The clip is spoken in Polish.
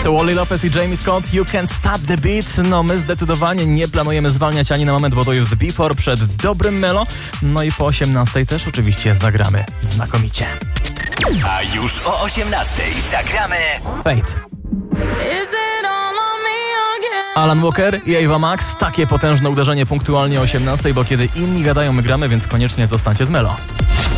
To Wally Lopez i Jamie Scott, You Can't Stop the Beat. No my zdecydowanie nie planujemy zwalniać ani na moment, bo to jest Before przed dobrym melo. No i po 18 też oczywiście zagramy znakomicie. A już o 18 zagramy Fate. Alan Walker i Ava Max. Takie potężne uderzenie punktualnie o 18, bo kiedy inni gadają, my gramy, więc koniecznie zostańcie z melo.